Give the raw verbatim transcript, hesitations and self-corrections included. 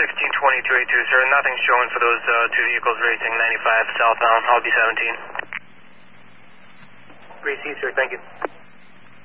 sixteen twenty two eighty-two, sir. Nothing showing for those uh, two vehicles racing ninety-five southbound. I'll be seventeen. Great, see you, sir. Thank you.